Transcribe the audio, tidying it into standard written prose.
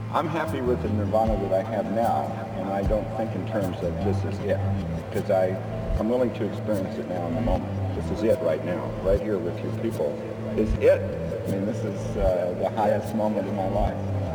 I'm happy with the nirvana that I have now, and I don't think in terms of this is it, because I'm willing to experience it now in the moment. This is it right now, right here with you people. Is it? I mean, this is the highest moment of my life.